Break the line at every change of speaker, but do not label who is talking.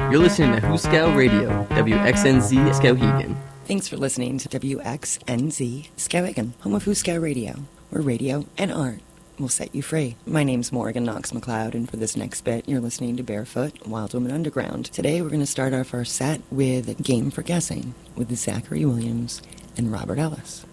You're listening to Hooskow Radio, WXNZ Skowhegan.
Thanks for listening to WXNZ Skowhegan, home of Hooskow Radio, where radio and art will set you free. My name's Morgan Knox McLeod, and for this next bit, you're listening to Barefoot, Wild Woman Underground. Today, we're going to start off our set with Game for Guessing with Zachary Williams and Robert Ellis.